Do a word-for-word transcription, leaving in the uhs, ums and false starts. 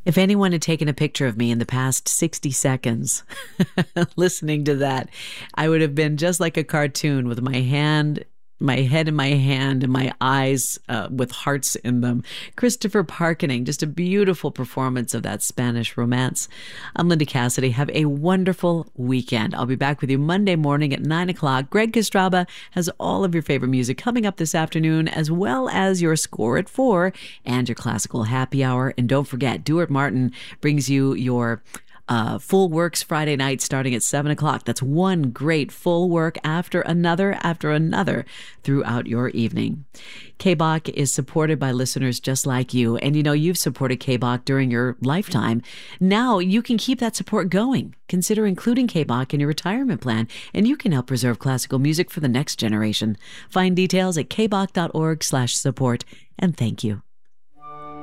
If anyone had taken a picture of me in the past sixty seconds listening to that, I would have been just like a cartoon with my hand, my head in my hand and my eyes uh, with hearts in them. Christopher Parkening, just a beautiful performance of that Spanish romance. I'm Linda Cassidy. Have a wonderful weekend. I'll be back with you Monday morning at nine o'clock. Greg Kostraba has all of your favorite music coming up this afternoon, as well as your score at four and your classical happy hour. And don't forget, Duart Martin brings you your Uh, Full Works Friday night starting at seven o'clock. That's one great full work after another after another throughout your evening. K B O C is supported by listeners just like you. And you know, you've supported K B O C during your lifetime. Now you can keep that support going. Consider including K B O C in your retirement plan, and you can help preserve classical music for the next generation. Find details at kboc.org slash support. And thank you.